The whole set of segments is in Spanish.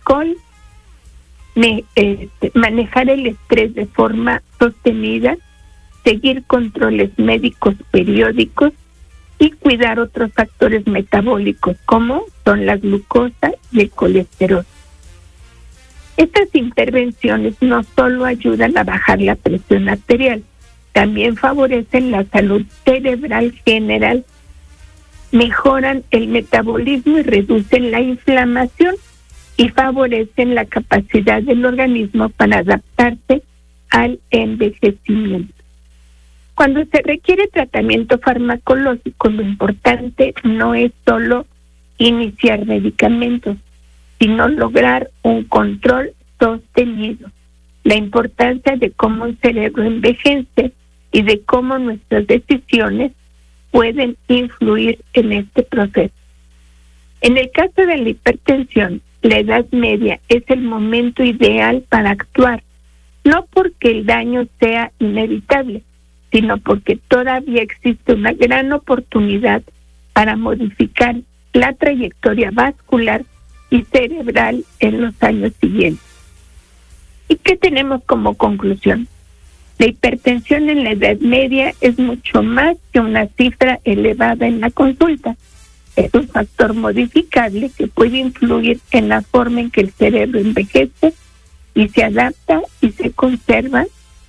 alcohol, manejar el estrés de forma sostenida, seguir controles médicos periódicos y cuidar otros factores metabólicos como son la glucosa y el colesterol. Estas intervenciones no solo ayudan a bajar la presión arterial, también favorecen la salud cerebral general, mejoran el metabolismo y reducen la inflamación y favorecen la capacidad del organismo para adaptarse al envejecimiento. Cuando se requiere tratamiento farmacológico, lo importante no es solo iniciar medicamentos, sino lograr un control sostenido. La importancia de cómo el cerebro envejece y de cómo nuestras decisiones pueden influir en este proceso. En el caso de la hipertensión, la edad media es el momento ideal para actuar, no porque el daño sea inevitable, sino porque todavía existe una gran oportunidad para modificar la trayectoria vascular y cerebral en los años siguientes. ¿Y qué tenemos como conclusión? La hipertensión en la edad media es mucho más que una cifra elevada en la consulta. Es un factor modificable que puede influir en la forma en que el cerebro envejece y se adapta y se conserva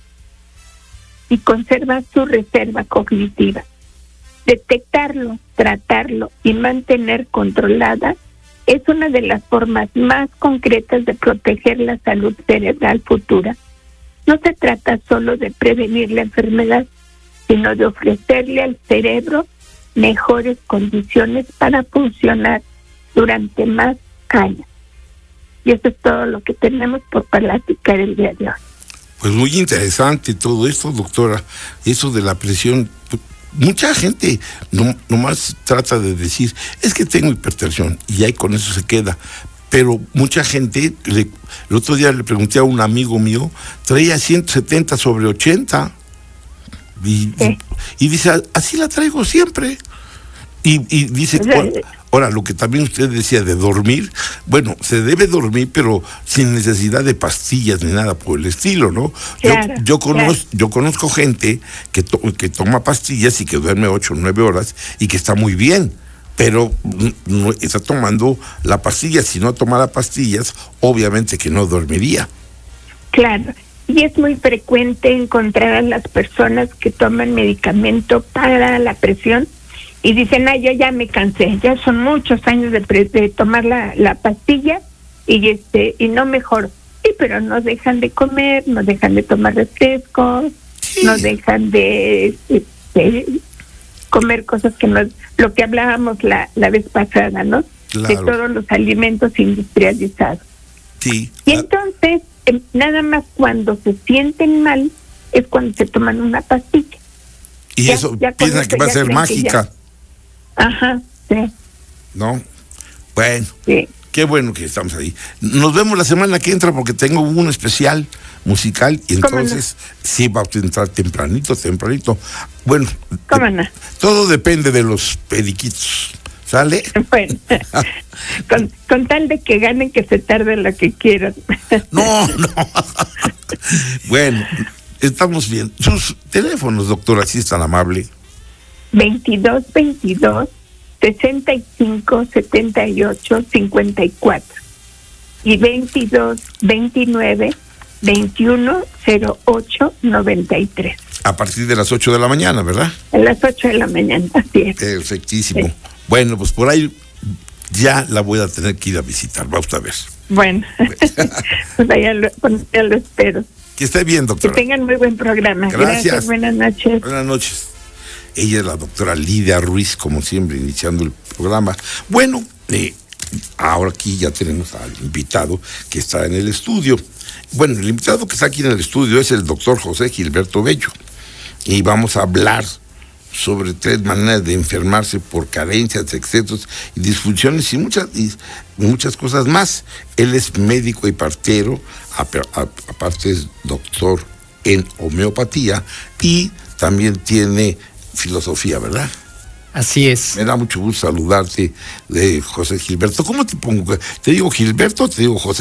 su reserva cognitiva. Detectarlo, tratarlo y mantener controlada es una de las formas más concretas de proteger la salud cerebral futura. No se trata solo de prevenir la enfermedad, sino de ofrecerle al cerebro mejores condiciones para funcionar durante más años. Y eso es todo lo que tenemos por platicar el día de hoy. Pues muy interesante todo esto, doctora. Eso de la presión. Mucha gente nomás trata de decir, es que tengo hipertensión, y ahí con eso se queda. Pero mucha gente, el otro día le pregunté a un amigo mío, traía 170 sobre 80. Y dice, así la traigo siempre. Y dice, ahora, lo que también usted decía de dormir, bueno, se debe dormir, pero sin necesidad de pastillas ni nada por el estilo, ¿no? Claro, yo conozco gente que toma pastillas y que duerme 8 o 9 horas y que está muy bien, pero no está tomando la pastilla. Si no tomara pastillas, obviamente que no dormiría. Claro. Y es muy frecuente encontrar a las personas que toman medicamento para la presión y dicen, yo ya me cansé, ya son muchos años de tomar la pastilla y no mejoro. Sí, pero no dejan de comer, no dejan de tomar refrescos, no dejan de comer cosas que no, lo que hablábamos la vez pasada, ¿no? Claro. De todos los alimentos industrializados. Sí. Y entonces, nada más cuando se sienten mal es cuando se toman una pastilla. Y eso piensan que va a ser mágica. Ajá, sí. ¿No? Bueno, sí. Qué bueno que estamos ahí. Nos vemos la semana que entra porque tengo un especial musical y entonces sí va a entrar tempranito. Bueno, todo depende de los periquitos. ¿Sale? Bueno, con tal de que ganen, que se tarde lo que quieran. No. Bueno, estamos bien. Sus teléfonos, doctora, si es tan amable. 2222-6578-54 y 2229-2108-93. A partir de las 8 de la mañana, ¿verdad? A las 8 de la mañana, así es. Perfectísimo. Sí. Bueno, pues por ahí ya la voy a tener que ir a visitar, va usted a ver. Bueno, pues ya lo espero. Que esté bien, doctora. Que tengan muy buen programa. Gracias. Buenas noches. Buenas noches. Ella es la doctora Lidia Ruiz, como siempre, iniciando el programa. Bueno, ahora aquí ya tenemos al invitado que está en el estudio. Bueno, el invitado que está aquí en el estudio es el doctor José Gilberto Bello. Y vamos a hablar sobre 3 maneras de enfermarse por carencias, excesos y disfunciones y muchas cosas más. Él es médico y partero, aparte es doctor en homeopatía y también tiene filosofía, ¿verdad? Así es. Me da mucho gusto saludarte, José Gilberto. ¿Cómo te pongo? ¿Te digo Gilberto o te digo José?